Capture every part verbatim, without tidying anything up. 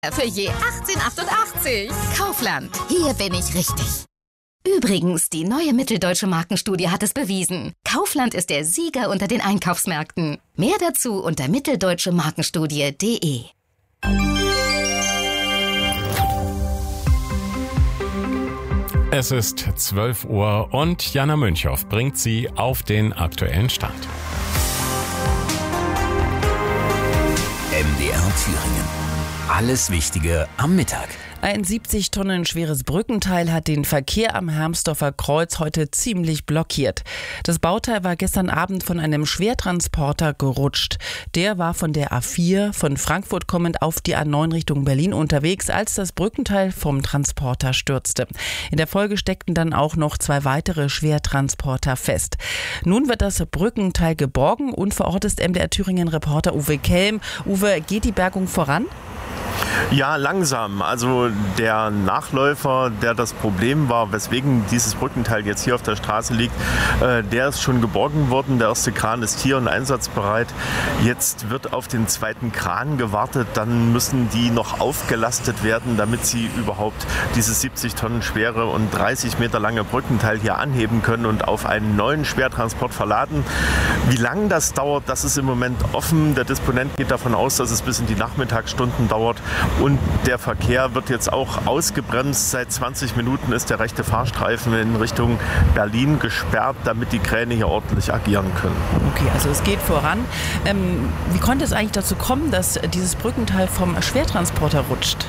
Für je achtzehn achtundachtzig. Kaufland, hier bin ich richtig. Übrigens, die neue Mitteldeutsche Markenstudie hat es bewiesen. Kaufland ist der Sieger unter den Einkaufsmärkten. Mehr dazu unter mitteldeutsche markenstudie punkt de. Es ist zwölf Uhr und Jana Münchow bringt Sie auf den aktuellen Stand. M D R Thüringen. Alles Wichtige am Mittag. Ein siebzig Tonnen schweres Brückenteil hat den Verkehr am Hermsdorfer Kreuz heute ziemlich blockiert. Das Bauteil war gestern Abend von einem Schwertransporter gerutscht. Der war von der A vier von Frankfurt kommend auf die A neun Richtung Berlin unterwegs, als das Brückenteil vom Transporter stürzte. In der Folge steckten dann auch noch zwei weitere Schwertransporter fest. Nun wird das Brückenteil geborgen und vor Ort ist M D R Thüringen-Reporter Uwe Kelm. Uwe, geht die Bergung voran? Ja, langsam. Also der Nachläufer, der das Problem war, weswegen dieses Brückenteil jetzt hier auf der Straße liegt, äh, der ist schon geborgen worden. Der erste Kran ist hier und einsatzbereit. Jetzt wird auf den zweiten Kran gewartet. Dann müssen die noch aufgelastet werden, damit sie überhaupt dieses siebzig Tonnen schwere und dreißig Meter lange Brückenteil hier anheben können und auf einen neuen Schwertransport verladen. Wie lange das dauert, das ist im Moment offen. Der Disponent geht davon aus, dass es bis in die Nachmittagsstunden dauert. Und der Verkehr wird jetzt auch ausgebremst. Seit zwanzig Minuten ist der rechte Fahrstreifen in Richtung Berlin gesperrt, damit die Kräne hier ordentlich agieren können. Okay, also es geht voran. Ähm, wie konnte es eigentlich dazu kommen, dass dieses Brückenteil vom Schwertransporter rutscht?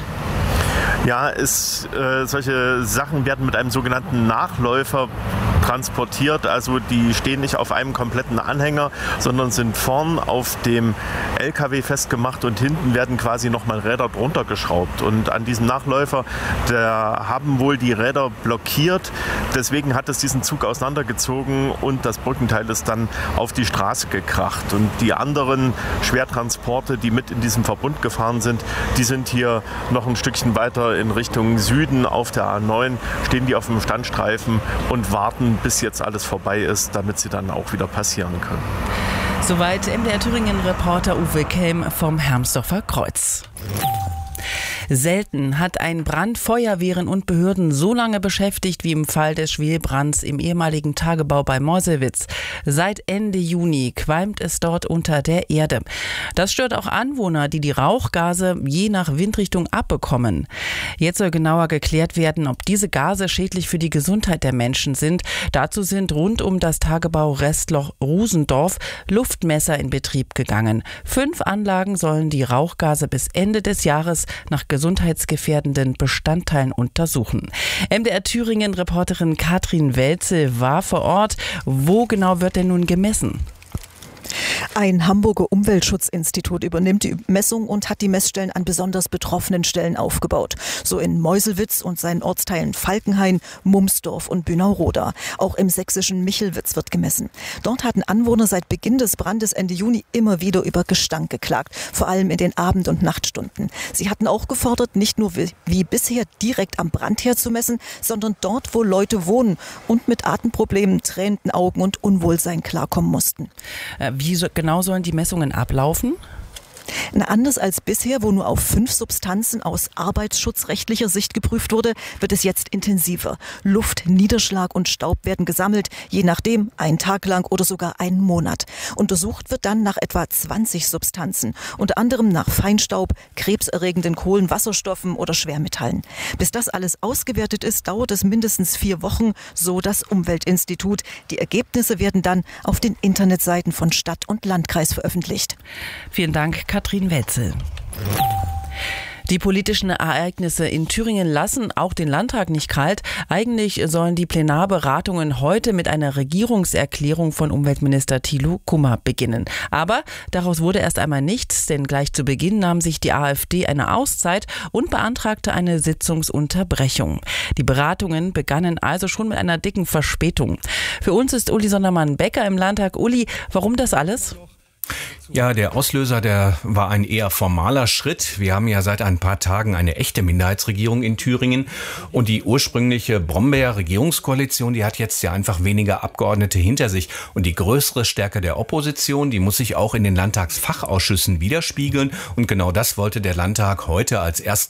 Ja, es, äh, solche Sachen werden mit einem sogenannten Nachläufer transportiert. Also die stehen nicht auf einem kompletten Anhänger, sondern sind vorn auf dem L K W festgemacht und hinten werden quasi nochmal Räder drunter geschraubt. Und an diesem Nachläufer, da haben wohl die Räder blockiert. Deswegen hat es diesen Zug auseinandergezogen und das Brückenteil ist dann auf die Straße gekracht. Und die anderen Schwertransporte, die mit in diesem Verbund gefahren sind, die sind hier noch ein Stückchen weiter in Richtung Süden auf der A neun, stehen die auf dem Standstreifen und warten, bis jetzt alles vorbei ist, damit sie dann auch wieder passieren können. Soweit M D R Thüringen-Reporter Uwe Kelm vom Hermsdorfer Kreuz. Selten hat ein Brand Feuerwehren und Behörden so lange beschäftigt wie im Fall des Schwelbrands im ehemaligen Tagebau bei Meuselwitz. Seit Ende Juni qualmt es dort unter der Erde. Das stört auch Anwohner, die die Rauchgase je nach Windrichtung abbekommen. Jetzt soll genauer geklärt werden, ob diese Gase schädlich für die Gesundheit der Menschen sind. Dazu sind rund um das Tagebau Restloch Rusendorf Luftmesser in Betrieb gegangen. Fünf Anlagen sollen die Rauchgase bis Ende des Jahres nach gesundheitsgefährdenden Bestandteilen untersuchen. M D R Thüringen-Reporterin Katrin Welzel war vor Ort. Wo genau wird denn nun gemessen? Ein Hamburger Umweltschutzinstitut übernimmt die Messung und hat die Messstellen an besonders betroffenen Stellen aufgebaut. So in Meuselwitz und seinen Ortsteilen Falkenhain, Mumsdorf und Bünau-Roda. Auch im sächsischen Michelwitz wird gemessen. Dort hatten Anwohner seit Beginn des Brandes Ende Juni immer wieder über Gestank geklagt, vor allem in den Abend- und Nachtstunden. Sie hatten auch gefordert, nicht nur wie, wie bisher direkt am Brandherd zu messen, sondern dort, wo Leute wohnen und mit Atemproblemen, tränenden Augen und Unwohlsein klarkommen mussten. Wie so genau sollen die Messungen ablaufen? Na, anders als bisher, wo nur auf fünf Substanzen aus arbeitsschutzrechtlicher Sicht geprüft wurde, wird es jetzt intensiver. Luft, Niederschlag und Staub werden gesammelt, je nachdem einen Tag lang oder sogar einen Monat. Untersucht wird dann nach etwa zwanzig Substanzen, unter anderem nach Feinstaub, krebserregenden Kohlenwasserstoffen oder Schwermetallen. Bis das alles ausgewertet ist, dauert es mindestens vier Wochen, so das Umweltinstitut. Die Ergebnisse werden dann auf den Internetseiten von Stadt und Landkreis veröffentlicht. Vielen Dank, Katrin Welzel. Die politischen Ereignisse in Thüringen lassen auch den Landtag nicht kalt. Eigentlich sollen die Plenarberatungen heute mit einer Regierungserklärung von Umweltminister Thilo Kummer beginnen. Aber daraus wurde erst einmal nichts, denn gleich zu Beginn nahm sich die AfD eine Auszeit und beantragte eine Sitzungsunterbrechung. Die Beratungen begannen also schon mit einer dicken Verspätung. Für uns ist Uli Sondermann-Becker im Landtag. Uli, warum das alles? Ja, der Auslöser, der war ein eher formaler Schritt. Wir haben ja seit ein paar Tagen eine echte Minderheitsregierung in Thüringen und die ursprüngliche Brombeer-Regierungskoalition, die hat jetzt ja einfach weniger Abgeordnete hinter sich und die größere Stärke der Opposition, die muss sich auch in den Landtagsfachausschüssen widerspiegeln und genau das wollte der Landtag heute als ersten